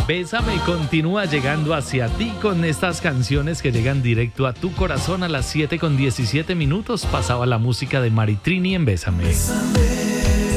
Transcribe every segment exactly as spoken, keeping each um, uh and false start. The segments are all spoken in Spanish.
Bésame continúa llegando hacia ti con estas canciones que llegan directo a tu corazón. A las siete con diecisiete minutos pasaba la música de Maritrini en Bésame. Bésame.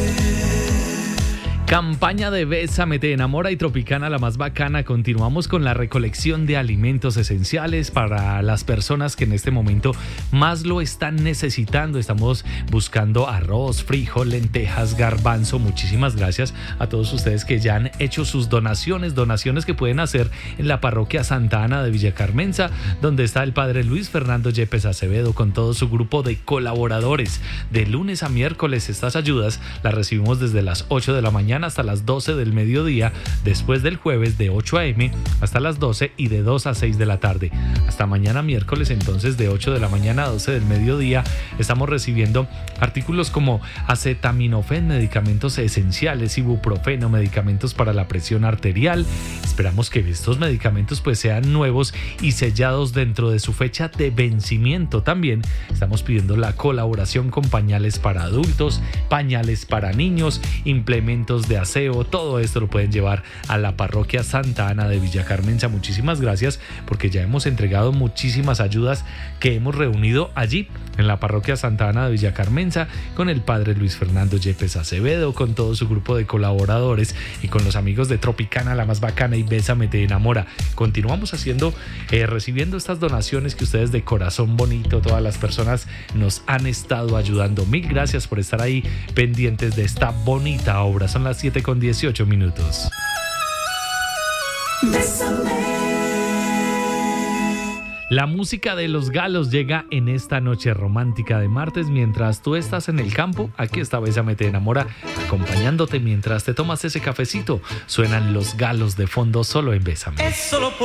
Campaña de Bésame te enamora y Tropicana la más bacana. Continuamos con la recolección de alimentos esenciales para las personas que en este momento más lo están necesitando. Estamos buscando arroz, frijol, lentejas, garbanzo. Muchísimas gracias a todos ustedes que ya han hecho sus donaciones, donaciones que pueden hacer en la parroquia Santa Ana de Villa Carmenza, donde está el padre Luis Fernando Yepes Acevedo con todo su grupo de colaboradores. De lunes a miércoles estas ayudas las recibimos desde las ocho de la mañana hasta las doce del mediodía, después del jueves de ocho a.m. hasta las doce y de dos a seis de la tarde. Hasta mañana miércoles entonces de ocho de la mañana a doce del mediodía estamos recibiendo artículos como acetaminofén, medicamentos esenciales, ibuprofeno, medicamentos para la presión arterial. Esperamos que estos medicamentos pues sean nuevos y sellados dentro de su fecha de vencimiento. También estamos pidiendo la colaboración con pañales para adultos, pañales para niños, implementos de aseo. Todo esto lo pueden llevar a la parroquia Santa Ana de Villa Carmenza. Muchísimas gracias porque ya hemos entregado muchísimas ayudas que hemos reunido allí en la parroquia Santa Ana de Villa Carmenza con el padre Luis Fernando Yepes Acevedo, con todo su grupo de colaboradores y con los amigos de Tropicana la más bacana y Bésame te enamora. Continuamos haciendo, eh, recibiendo estas donaciones que ustedes de corazón bonito, todas las personas nos han estado ayudando. Mil gracias por estar ahí pendientes de esta bonita obra. Son las siete con dieciocho minutos. Bésame. La música de Los Galos llega en esta noche romántica de martes. Mientras tú estás en el campo, aquí está Bésame te enamora, acompañándote mientras te tomas ese cafecito. Suenan Los Galos de fondo solo en Bésame. Es solo por